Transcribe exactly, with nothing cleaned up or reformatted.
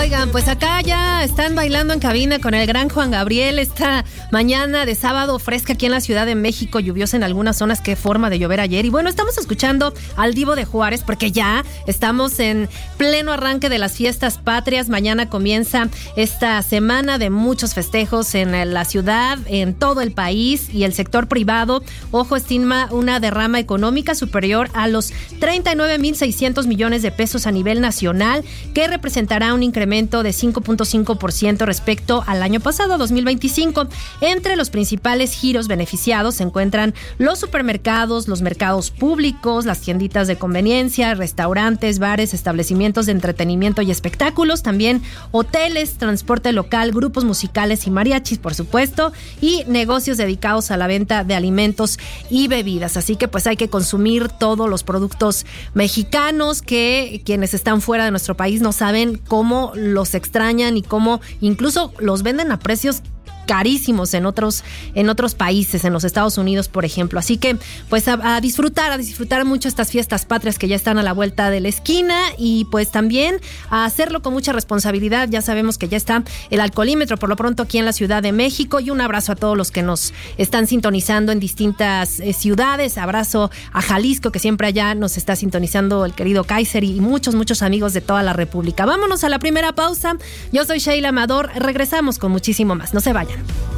Oigan, pues acá ya están bailando en cabina con el gran Juan Gabriel esta mañana de sábado fresca aquí en la Ciudad de México, lluviosa en algunas zonas, qué forma de llover ayer. Y bueno, estamos escuchando al Divo de Juárez porque ya estamos en pleno arranque de las fiestas patrias. Mañana comienza esta semana de muchos festejos en la ciudad, en todo el país, y el sector privado, ojo, estima una derrama económica superior a los treinta y nueve mil seiscientos millones de pesos a nivel nacional, que representará un incremento de cinco punto cinco por ciento respecto al año pasado, dos mil veinticinco. Entre los principales giros beneficiados se encuentran los supermercados, los mercados públicos, las tienditas de conveniencia, restaurantes, bares, establecimientos de entretenimiento y espectáculos, también hoteles, transporte local, grupos musicales y mariachis, por supuesto, y negocios dedicados a la venta de alimentos y bebidas. Así que pues hay que consumir todos los productos mexicanos, que quienes están fuera de nuestro país no saben cómo los extrañan y cómo incluso los venden a precios carísimos en otros en otros países, en los Estados Unidos, por ejemplo. Así que, pues, a, a disfrutar, a disfrutar mucho estas fiestas patrias que ya están a la vuelta de la esquina, y pues también a hacerlo con mucha responsabilidad. Ya sabemos que ya está el alcoholímetro por lo pronto aquí en la Ciudad de México, y un abrazo a todos los que nos están sintonizando en distintas eh, ciudades. Abrazo a Jalisco, que siempre allá nos está sintonizando el querido Kaiser, y muchos, muchos amigos de toda la República. Vámonos a la primera pausa. Yo soy Sheila Amador. Regresamos con muchísimo más. No se vayan.